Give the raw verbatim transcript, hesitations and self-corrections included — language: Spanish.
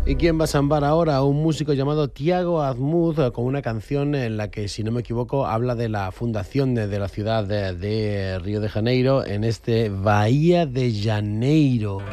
¿Y quién va a sambar ahora? Un músico llamado Tiago Azmuz, eh, con una canción en la que, si no me equivoco, habla de la fundación de, de la ciudad de, de Río de Janeiro en este Bahía de Janeiro.